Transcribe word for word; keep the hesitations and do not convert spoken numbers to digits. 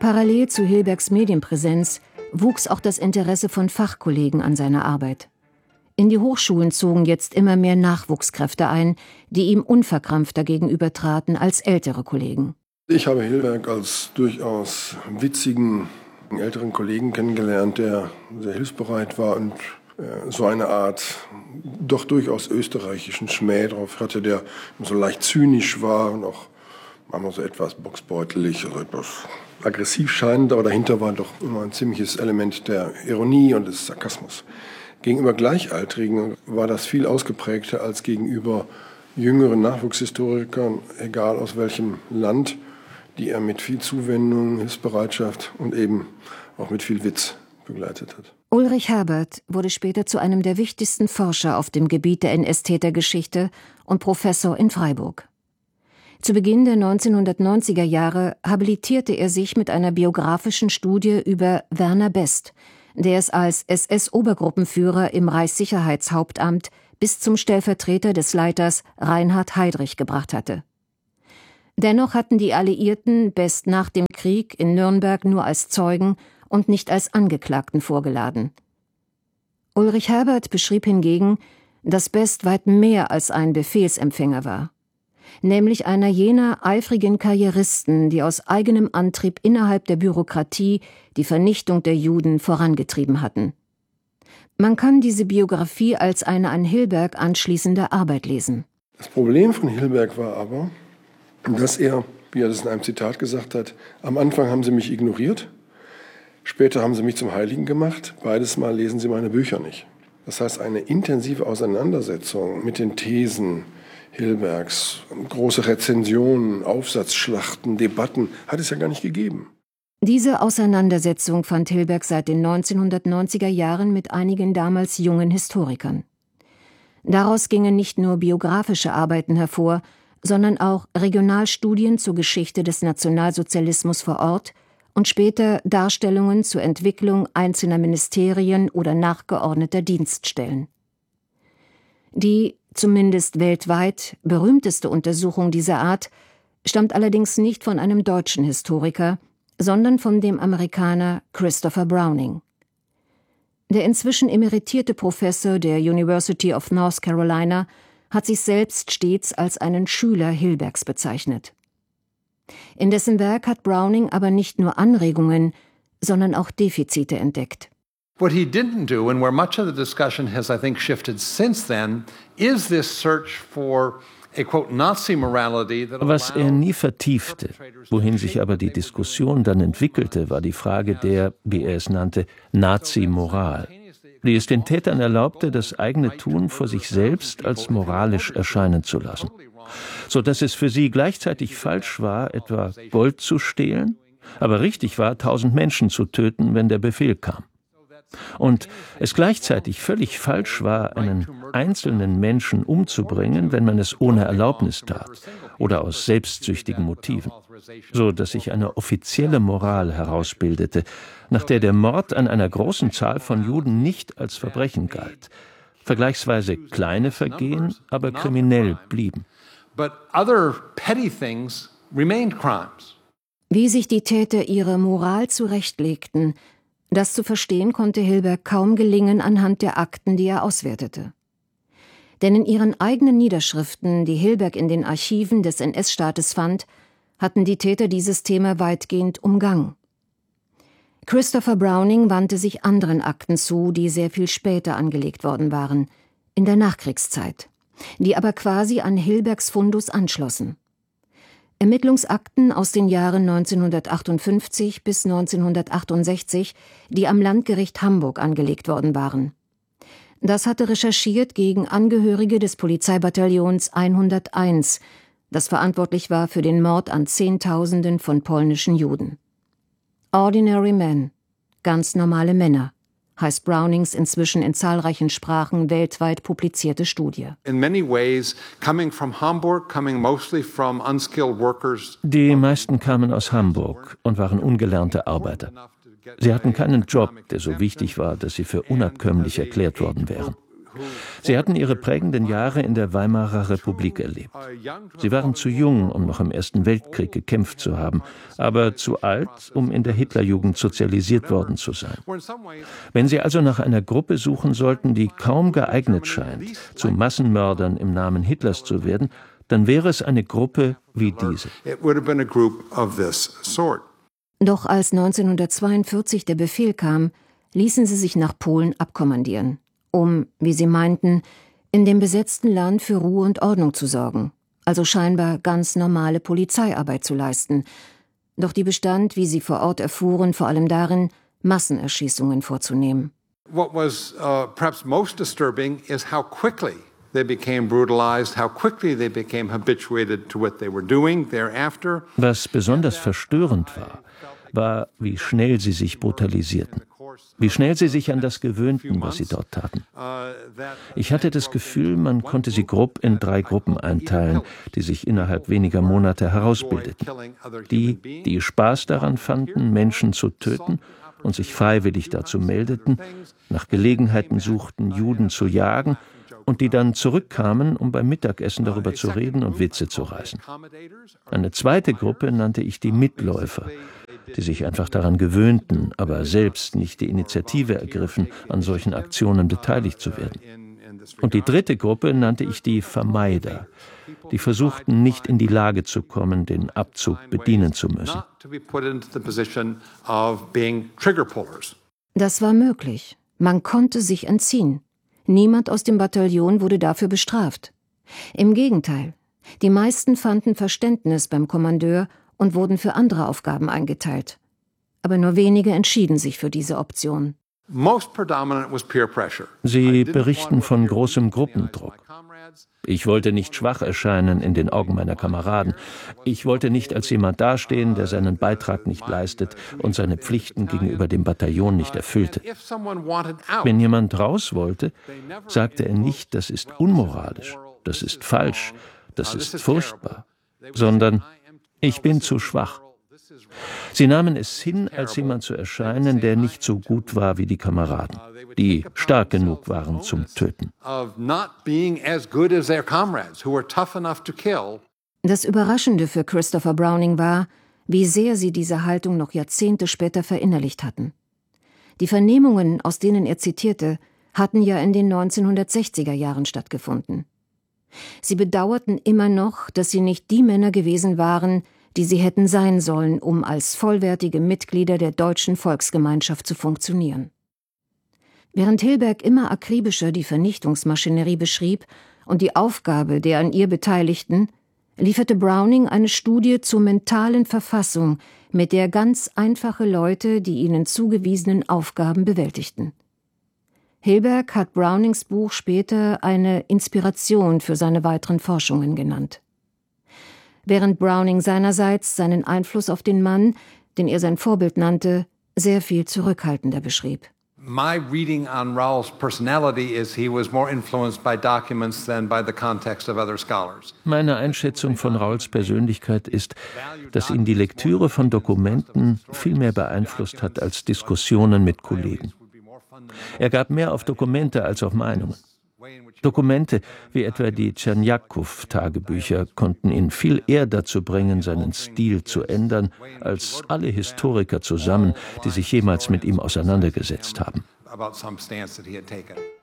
Parallel zu Hilbergs Medienpräsenz wuchs auch das Interesse von Fachkollegen an seiner Arbeit. In die Hochschulen zogen jetzt immer mehr Nachwuchskräfte ein, die ihm unverkrampfter gegenübertraten als ältere Kollegen. Ich habe Hilberg als durchaus witzigen älteren Kollegen kennengelernt, der sehr hilfsbereit war und äh, so eine Art doch durchaus österreichischen Schmäh drauf hatte, der so leicht zynisch war und auch manchmal so etwas boxbeutelig, also etwas aggressiv scheinend, aber dahinter war doch immer ein ziemliches Element der Ironie und des Sarkasmus. Gegenüber Gleichaltrigen war das viel ausgeprägter als gegenüber jüngeren Nachwuchshistorikern, egal aus welchem Land, die er mit viel Zuwendung, Hilfsbereitschaft und eben auch mit viel Witz begleitet hat. Ulrich Herbert wurde später zu einem der wichtigsten Forscher auf dem Gebiet der N S-Tätergeschichte und Professor in Freiburg. Zu Beginn der neunzehnhundertneunziger Jahre habilitierte er sich mit einer biografischen Studie über Werner Best, der es als S S-Obergruppenführer im Reichssicherheitshauptamt bis zum Stellvertreter des Leiters Reinhard Heydrich gebracht hatte. Dennoch hatten die Alliierten Best nach dem Krieg in Nürnberg nur als Zeugen und nicht als Angeklagten vorgeladen. Ulrich Herbert beschrieb hingegen, dass Best weit mehr als ein Befehlsempfänger war, nämlich einer jener eifrigen Karrieristen, die aus eigenem Antrieb innerhalb der Bürokratie die Vernichtung der Juden vorangetrieben hatten. Man kann diese Biografie als eine an Hilberg anschließende Arbeit lesen. Das Problem von Hilberg war aber, dass er, wie er das in einem Zitat gesagt hat, am Anfang haben sie mich ignoriert, später haben sie mich zum Heiligen gemacht, beides Mal lesen sie meine Bücher nicht. Das heißt, eine intensive Auseinandersetzung mit den Thesen Hilbergs, große Rezensionen, Aufsatzschlachten, Debatten, hat es ja gar nicht gegeben. Diese Auseinandersetzung fand Hilberg seit den neunzehnhundertneunziger Jahren mit einigen damals jungen Historikern. Daraus gingen nicht nur biografische Arbeiten hervor, sondern auch Regionalstudien zur Geschichte des Nationalsozialismus vor Ort und später Darstellungen zur Entwicklung einzelner Ministerien oder nachgeordneter Dienststellen. Die, zumindest weltweit, berühmteste Untersuchung dieser Art stammt allerdings nicht von einem deutschen Historiker, sondern von dem Amerikaner Christopher Browning. Der inzwischen emeritierte Professor der University of North Carolina hat sich selbst stets als einen Schüler Hilbergs bezeichnet. In dessen Werk hat Browning aber nicht nur Anregungen, sondern auch Defizite entdeckt. What he didn't do, and where much of the discussion has, I think, shifted since then, is this search for a quote Nazi morality that Was er nie vertiefte, wohin sich aber die Diskussion dann entwickelte, war die Frage der, wie er es nannte, Nazi-Moral, die es den Tätern erlaubte, das eigene Tun vor sich selbst als moralisch erscheinen zu lassen, so dass es für sie gleichzeitig falsch war, etwa Gold zu stehlen, aber richtig war, tausend Menschen zu töten, wenn der Befehl kam. Und es gleichzeitig völlig falsch war, einen einzelnen Menschen umzubringen, wenn man es ohne Erlaubnis tat oder aus selbstsüchtigen Motiven, so dass sich eine offizielle Moral herausbildete, nach der der Mord an einer großen Zahl von Juden nicht als Verbrechen galt, vergleichsweise kleine Vergehen aber kriminell blieben. Wie sich die Täter ihre Moral zurechtlegten, das zu verstehen konnte Hilberg kaum gelingen anhand der Akten, die er auswertete. Denn in ihren eigenen Niederschriften, die Hilberg in den Archiven des N S-Staates fand, hatten die Täter dieses Thema weitgehend umgangen. Christopher Browning wandte sich anderen Akten zu, die sehr viel später angelegt worden waren, in der Nachkriegszeit, die aber quasi an Hilbergs Fundus anschlossen. Ermittlungsakten aus den Jahren neunzehnhundertachtundfünfzig bis neunzehnhundertachtundsechzig, die am Landgericht Hamburg angelegt worden waren. Das hatte recherchiert gegen Angehörige des Polizeibataillons hunderteins, das verantwortlich war für den Mord an Zehntausenden von polnischen Juden. Ordinary Men, ganz normale Männer, heißt Brownings inzwischen in zahlreichen Sprachen weltweit publizierte Studie. Die meisten kamen aus Hamburg und waren ungelernte Arbeiter. Sie hatten keinen Job, der so wichtig war, dass sie für unabkömmlich erklärt worden wären. Sie hatten ihre prägenden Jahre in der Weimarer Republik erlebt. Sie waren zu jung, um noch im Ersten Weltkrieg gekämpft zu haben, aber zu alt, um in der Hitlerjugend sozialisiert worden zu sein. Wenn Sie also nach einer Gruppe suchen sollten, die kaum geeignet scheint, zu Massenmördern im Namen Hitlers zu werden, dann wäre es eine Gruppe wie diese. Doch als neunzehnhundertzweiundvierzig der Befehl kam, ließen sie sich nach Polen abkommandieren, um, wie sie meinten, in dem besetzten Land für Ruhe und Ordnung zu sorgen, also scheinbar ganz normale Polizeiarbeit zu leisten. Doch die bestand, wie sie vor Ort erfuhren, vor allem darin, Massenerschießungen vorzunehmen. What was uh, perhaps most disturbing is how quickly they became brutalized, how quickly they became habituated to what they were doing thereafter. Was besonders verstörend war, war, wie schnell sie sich brutalisierten. Wie schnell sie sich an das gewöhnten, was sie dort taten. Ich hatte das Gefühl, man konnte sie grob in drei Gruppen einteilen, die sich innerhalb weniger Monate herausbildeten. Die, die Spaß daran fanden, Menschen zu töten und sich freiwillig dazu meldeten, nach Gelegenheiten suchten, Juden zu jagen, und die dann zurückkamen, um beim Mittagessen darüber zu reden und Witze zu reißen. Eine zweite Gruppe nannte ich die Mitläufer, die sich einfach daran gewöhnten, aber selbst nicht die Initiative ergriffen, an solchen Aktionen beteiligt zu werden. Und die dritte Gruppe nannte ich die Vermeider, die versuchten, nicht in die Lage zu kommen, den Abzug bedienen zu müssen. Das war möglich. Man konnte sich entziehen. Niemand aus dem Bataillon wurde dafür bestraft. Im Gegenteil, die meisten fanden Verständnis beim Kommandeur und wurden für andere Aufgaben eingeteilt. Aber nur wenige entschieden sich für diese Option. Sie berichten von großem Gruppendruck. Ich wollte nicht schwach erscheinen in den Augen meiner Kameraden. Ich wollte nicht als jemand dastehen, der seinen Beitrag nicht leistet und seine Pflichten gegenüber dem Bataillon nicht erfüllte. Wenn jemand raus wollte, sagte er nicht, das ist unmoralisch, das ist falsch, das ist furchtbar, sondern ich bin zu schwach. Sie nahmen es hin, als jemand zu erscheinen, der nicht so gut war wie die Kameraden, die stark genug waren zum Töten. Das Überraschende für Christopher Browning war, wie sehr sie diese Haltung noch Jahrzehnte später verinnerlicht hatten. Die Vernehmungen, aus denen er zitierte, hatten ja in den neunzehnhundertsechziger Jahren stattgefunden. Sie bedauerten immer noch, dass sie nicht die Männer gewesen waren, die sie hätten sein sollen, um als vollwertige Mitglieder der deutschen Volksgemeinschaft zu funktionieren. Während Hilberg immer akribischer die Vernichtungsmaschinerie beschrieb und die Aufgabe der an ihr Beteiligten, lieferte Browning eine Studie zur mentalen Verfassung, mit der ganz einfache Leute die ihnen zugewiesenen Aufgaben bewältigten. Hilberg hat Brownings Buch später eine Inspiration für seine weiteren Forschungen genannt. Während Browning seinerseits seinen Einfluss auf den Mann, den er sein Vorbild nannte, sehr viel zurückhaltender beschrieb. My reading on Raoul's personality is he was more influenced by documents than by the context of other scholars. Meine Einschätzung von Raoul's Persönlichkeit ist, dass ihn die Lektüre von Dokumenten viel mehr beeinflusst hat als Diskussionen mit Kollegen. Er gab mehr auf Dokumente als auf Meinungen. Dokumente, wie etwa die Tscherniakow-Tagebücher, konnten ihn viel eher dazu bringen, seinen Stil zu ändern, als alle Historiker zusammen, die sich jemals mit ihm auseinandergesetzt haben.